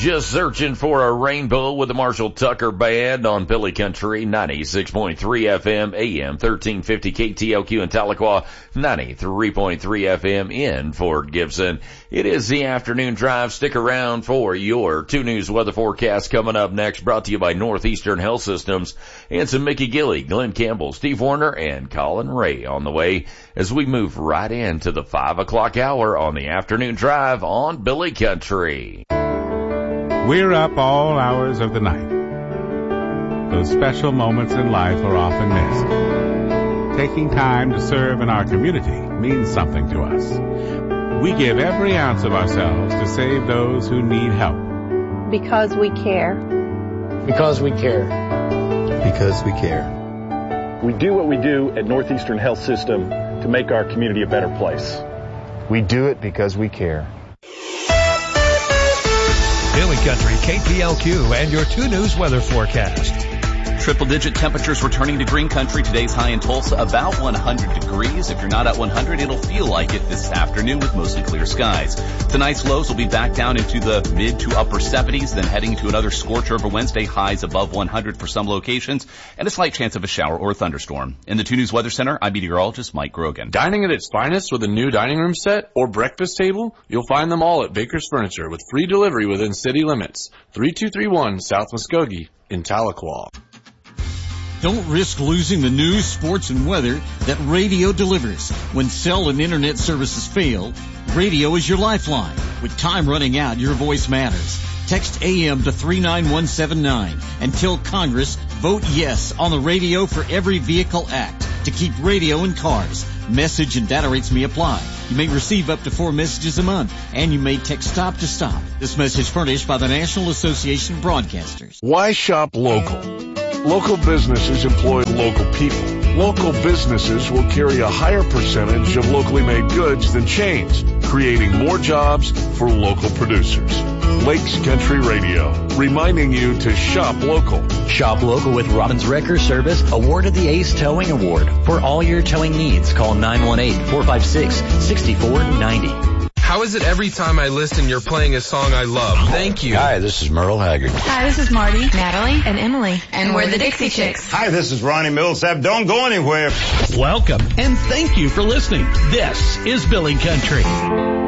Just searching for a rainbow with the Marshall Tucker Band on Billy Country 96.3 FM, AM 1350 KTLQ in Tahlequah, 93.3 FM in Fort Gibson. It is the afternoon drive. Stick around for your 2 News weather forecast coming up next, brought to you by Northeastern Health Systems and some Mickey Gilly, Glenn Campbell, Steve Warner, and Colin Ray on the way as we move right into the 5 o'clock hour on the afternoon drive on Billy Country. We're up all hours of the night. Those special moments in life are often missed. Taking time to serve in our community means something to us. We give every ounce of ourselves to save those who need help. Because we care. Because we care. Because we care. We do what we do at Northeastern Health System to make our community a better place. We do it because we care. Billy Country, KTLQ, and your 2 News weather forecast. Triple-digit temperatures returning to Green Country. Today's high in Tulsa, about 100 degrees. If you're not at 100, it'll feel like it this afternoon with mostly clear skies. Tonight's lows will be back down into the mid to upper 70s, then heading to another scorcher over Wednesday, highs above 100 for some locations, and a slight chance of a shower or a thunderstorm. In the 2 News Weather Center, I'm meteorologist Mike Grogan. Dining at its finest with a new dining room set or breakfast table? You'll find them all at Baker's Furniture with free delivery within city limits. 3231 South Muskogee in Tahlequah. Don't risk losing the news, sports, and weather that radio delivers. When cell and internet services fail, radio is your lifeline. With time running out, your voice matters. Text AM to 39179 and tell Congress, vote yes on the Radio for Every Vehicle Act to keep radio in cars. Message and data rates may apply. You may receive up to 4 messages a month, and you may text stop to stop. This message furnished by the National Association of Broadcasters. Why shop local? Local businesses employ local people. Local businesses will carry a higher percentage of locally made goods than chains, creating more jobs for local producers. Lakes Country Radio, reminding you to shop local. Shop local with Robbins Wrecker Service, awarded the Ace Towing Award. For all your towing needs, call 918-456-6490. How is it every time I listen you're playing a song I love? Thank you. Hi, this is Merle Haggard. Hi, this is Marty, Natalie, and Emily. And we're the Dixie Chicks. Hi, this is Ronnie Millsap. Don't go anywhere. Welcome, and thank you for listening. This is Billy Country.